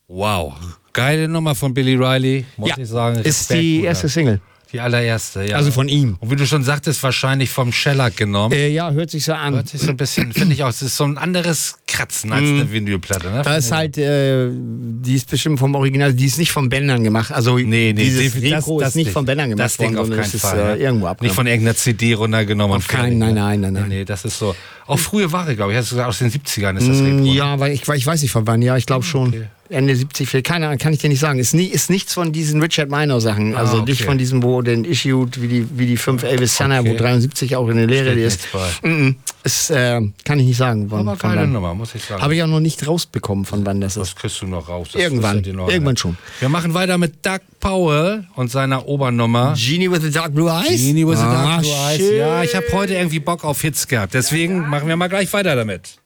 Wow. Geile Nummer von Billy Riley, muss ich sagen. Ist die erste Single. Die allererste, ja. Also von ihm. Und wie du schon sagtagtest, wahrscheinlich vom Shellac genommen. Ja, hört sich so an. Hört sich so ein bisschen, finde ich auch, es ist so ein anderes Kratzen als eine Vinylplatte. Ne? Das ist halt, die ist bestimmt vom Original, die ist nicht von Bändern gemacht. Also dieses Retro ist nicht von Bändern gemacht das Ding worden, auf keinen es Fall. ist irgendwo abgenommen. Nicht von irgendeiner CD runtergenommen. Auf keinen, nein. Nee, das ist so. Auch frühe Ware, glaube ich. Hast du gesagt, aus den 70ern ist das Retro. Ja, weil ich weiß nicht von wann. Ja, ich glaube schon. Okay. Ende 70, vielleicht, keine Ahnung, kann ich dir nicht sagen. Ist nichts von diesen Richard Minor Sachen. Also nicht von diesem, wo den Issued, wie die 5 Elvis Sanna, wo 73 auch in der Lehre ist. Das kann ich nicht sagen. Aber von geile wann. Nummer, muss ich sagen. Habe ich auch noch nicht rausbekommen, von wann das ist. Das kriegst du noch raus. Das Irgendwann schon. Wir machen weiter mit Doug Powell und seiner Obernummer. Genie with the Dark Blue Eyes? Genie with the Dark Blue Eyes. Shit. Ja, ich habe heute irgendwie Bock auf Hits gehabt. Deswegen machen wir mal gleich weiter damit.